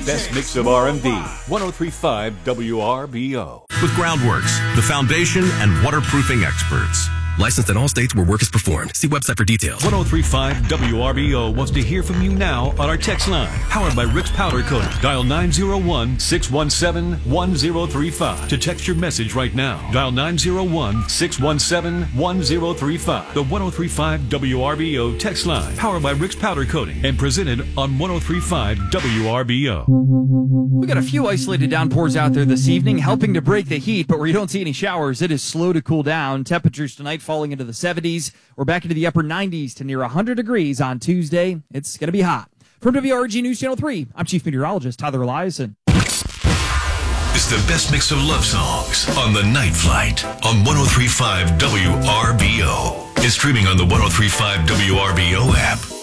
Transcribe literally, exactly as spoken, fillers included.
best mix of R and B. one oh three point five W R B O. With Groundworks, the foundation and waterproofing experts. Licensed in all states where work is performed. See website for details. one oh three point five W R B O wants to hear from you now on our text line. Powered by Rick's Powder Coating. Dial nine oh one, six one seven, one oh three five to text your message right now. Dial nine oh one, six one seven, one oh three five. The one oh three point five W R B O text line. Powered by Rick's Powder Coating and presented on one oh three point five W R B O. We got a few isolated downpours out there this evening, helping to break the heat, but where you don't see any showers, it is slow to cool down. Temperatures tonight falling into the seventies. We're back into the upper nineties to near one hundred degrees on Tuesday. It's going to be hot. From W R G News Channel three, I'm Chief Meteorologist Tyler Eliason. It's the best mix of love songs on The Night Flight on one oh three point five W R B O. It's streaming on the one oh three point five W R B O app.